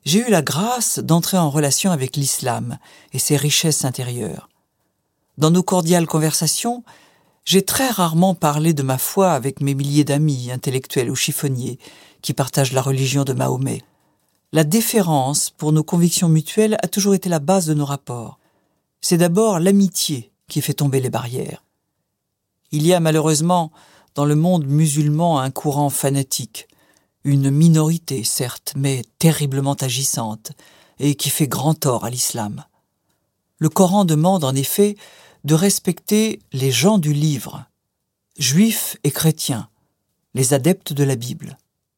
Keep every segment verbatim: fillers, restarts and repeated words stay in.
j'ai eu la grâce d'entrer en relation avec l'islam et ses richesses intérieures. Dans nos cordiales conversations, j'ai très rarement parlé de ma foi avec mes milliers d'amis, intellectuels ou chiffonniers, qui partagent la religion de Mahomet. La déférence pour nos convictions mutuelles a toujours été la base de nos rapports. C'est d'abord l'amitié qui fait tomber les barrières. Il y a malheureusement dans le monde musulman un courant fanatique, une minorité certes, mais terriblement agissante, et qui fait grand tort à l'islam. Le Coran demande en effet de respecter les gens du livre, juifs et chrétiens, les adeptes de la Bible.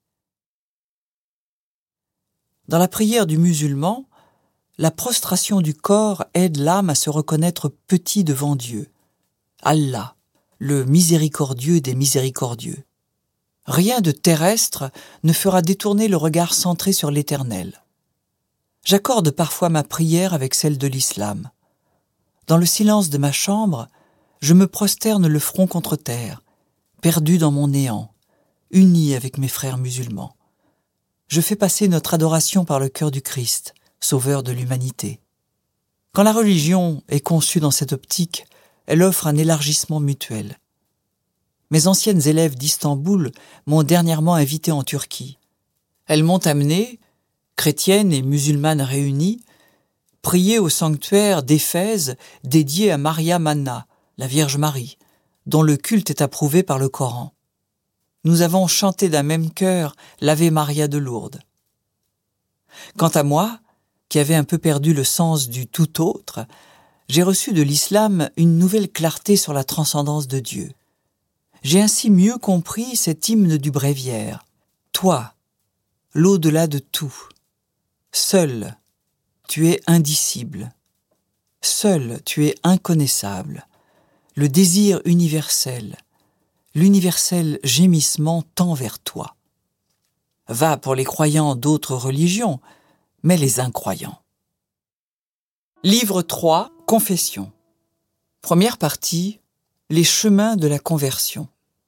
Dans la prière du musulman, la prostration du corps aide l'âme à se reconnaître petit devant Dieu. Allah, le miséricordieux des miséricordieux. Rien de terrestre ne fera détourner le regard centré sur l'Éternel. J'accorde parfois ma prière avec celle de l'islam. Dans le silence de ma chambre, je me prosterne le front contre terre, perdu dans mon néant, uni avec mes frères musulmans. Je fais passer notre adoration par le cœur du Christ, sauveur de l'humanité. Quand la religion est conçue dans cette optique, elle offre un élargissement mutuel. Mes anciennes élèves d'Istanbul m'ont dernièrement invité en Turquie. Elles m'ont amené, chrétiennes et musulmanes réunies, prier au sanctuaire d'Éphèse dédié à Maria Manna, la Vierge Marie, dont le culte est approuvé par le Coran. Nous avons chanté d'un même cœur l'Ave Maria de Lourdes. Quant à moi, qui avais un peu perdu le sens du tout autre, j'ai reçu de l'islam une nouvelle clarté sur la transcendance de Dieu. J'ai ainsi mieux compris cet hymne du bréviaire. Toi, l'au-delà de tout, seul, tu es indicible. Seul, tu es inconnaissable. Le désir universel, l'universel gémissement tend vers toi. Va pour les croyants d'autres religions, mais les incroyants. Livre trois, Confession. Première partie, les chemins de la conversion.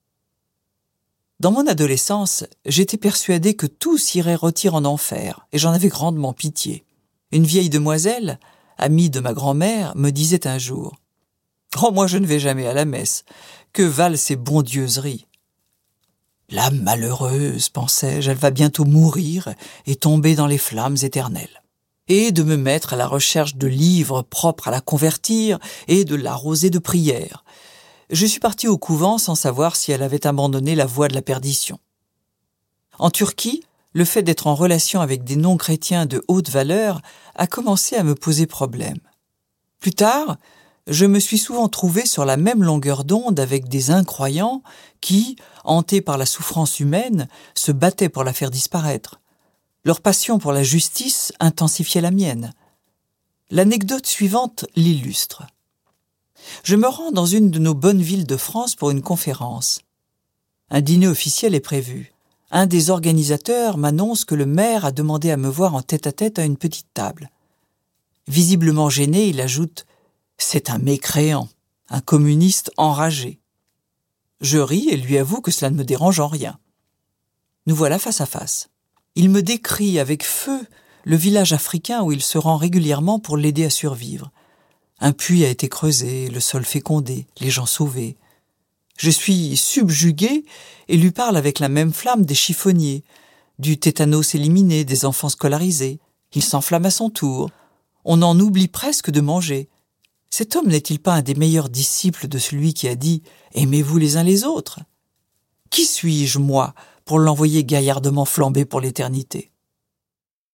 Dans mon adolescence, j'étais persuadé que tous iraient rôtir en enfer, et j'en avais grandement pitié. Une vieille demoiselle, amie de ma grand-mère, me disait un jour « Oh, moi je ne vais jamais à la messe, que valent ces bondieuseries ?» La malheureuse, pensais-je, elle va bientôt mourir et tomber dans les flammes éternelles. Et de me mettre à la recherche de livres propres à la convertir et de l'arroser de prières. Je suis parti au couvent sans savoir si elle avait abandonné la voie de la perdition. En Turquie, le fait d'être en relation avec des non-chrétiens de haute valeur a commencé à me poser problème. Plus tard, je me suis souvent trouvé sur la même longueur d'onde avec des incroyants qui, hantés par la souffrance humaine, se battaient pour la faire disparaître. Leur passion pour la justice intensifiait la mienne. L'anecdote suivante l'illustre. Je me rends dans une de nos bonnes villes de France pour une conférence. Un dîner officiel est prévu. Un des organisateurs m'annonce que le maire a demandé à me voir en tête-à-tête à une petite table. Visiblement gêné, il ajoute « C'est un mécréant, un communiste enragé ». Je ris et lui avoue que cela ne me dérange en rien. Nous voilà face à face. Il me décrit avec feu le village africain où il se rend régulièrement pour l'aider à survivre. Un puits a été creusé, le sol fécondé, les gens sauvés. Je suis subjugué et lui parle avec la même flamme des chiffonniers, du tétanos éliminé, des enfants scolarisés. Il s'enflamme à son tour. On en oublie presque de manger. Cet homme n'est-il pas un des meilleurs disciples de celui qui a dit « Aimez-vous les uns les autres » ? Qui suis-je, moi, pour l'envoyer gaillardement flamber pour l'éternité ?